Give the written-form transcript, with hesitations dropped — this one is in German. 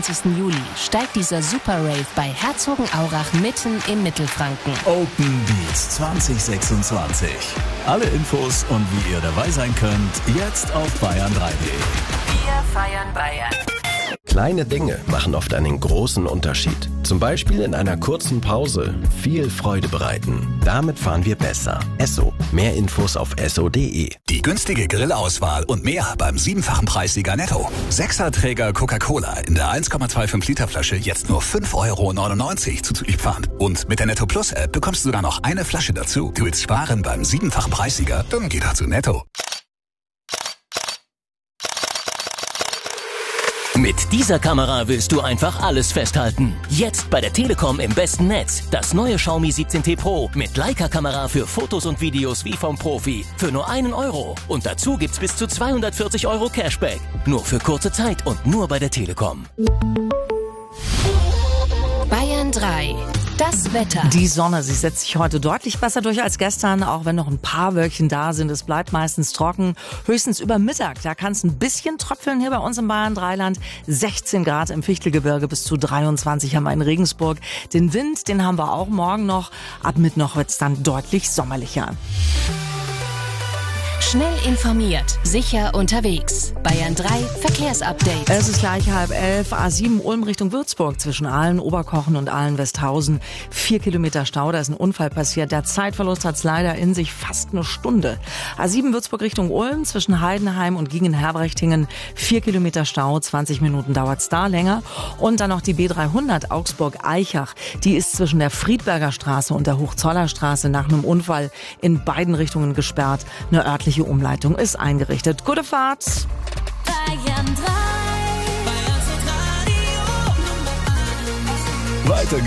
29. Juli steigt dieser Super Rave bei Herzogenaurach mitten im Mittelfranken. Open Beats 2026. Alle Infos und wie ihr dabei sein könnt, jetzt auf bayern3.de. Wir feiern Bayern. Kleine Dinge machen oft einen großen Unterschied. Zum Beispiel in einer kurzen Pause viel Freude bereiten. Damit fahren wir besser. Esso. Mehr Infos auf esso.de. Die günstige Grillauswahl und mehr beim 7-fachen Preissieger Netto. 6er-Träger Coca-Cola in der 1,25 Liter Flasche jetzt nur 5,99 € zuzüglich Pfand. Und mit der Netto Plus App bekommst du sogar noch eine Flasche dazu. Du willst sparen beim 7-fachen Preissieger? Dann geh doch zu Netto. Mit dieser Kamera willst du einfach alles festhalten. Jetzt bei der Telekom im besten Netz. Das neue Xiaomi 17T Pro mit Leica-Kamera für Fotos und Videos wie vom Profi. Für nur 1 €. Und dazu gibt's bis zu 240 € Cashback. Nur für kurze Zeit und nur bei der Telekom. Bayern 3. Das Wetter. Die Sonne, sie setzt sich heute deutlich besser durch als gestern, auch wenn noch ein paar Wölkchen da sind. Es bleibt meistens trocken, höchstens über Mittag. Da kann es ein bisschen tröpfeln hier bei uns im Bayern-Dreiland. 16 Grad im Fichtelgebirge, bis zu 23 haben wir in Regensburg. Den Wind, den haben wir auch morgen noch. Ab Mittwoch wird es dann deutlich sommerlicher. Schnell informiert, sicher unterwegs. Bayern 3 Verkehrsupdate. Es ist gleich 10:30, A7 Ulm Richtung Würzburg zwischen Aalen, Oberkochen und Aalen-Westhausen. 4 Kilometer Stau, da ist ein Unfall passiert. Der Zeitverlust hat's leider in sich, fast eine Stunde. A7 Würzburg Richtung Ulm zwischen Heidenheim und Gingen-Herbrechtingen. 4 Kilometer Stau, 20 Minuten dauert's da länger. Und dann noch die B300 Augsburg-Eichach. Die ist zwischen der Friedberger Straße und der Hochzollerstraße nach einem Unfall in beiden Richtungen gesperrt. Eine örtliche Umleitung ist eingerichtet. Gute Fahrt! Bayern 3. Weiter